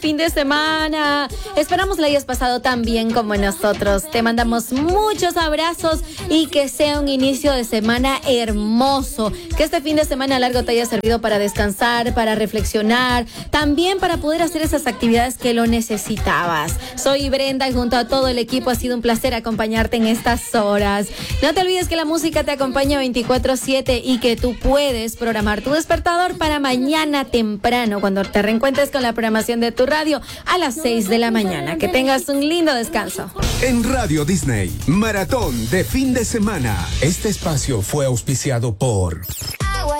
Fin de semana. Esperamos la hayas pasado tan bien como nosotros. Te mandamos muchos abrazos y que sea un inicio de semana hermoso. Que este fin de semana largo te haya servido para descansar, para reflexionar, también para poder hacer esas actividades que lo necesitabas. Soy Brenda y junto a todo el equipo ha sido un placer acompañarte en estas horas. No te olvides que la música te acompaña 24/7 y que tú puedes programar tu despertador para mañana temprano cuando te reencuentres con la programación de tu radio a las 6 de la mañana. Que tengas un lindo descanso. En Radio Disney, Maratón de Fin de Semana. Este espacio fue auspiciado por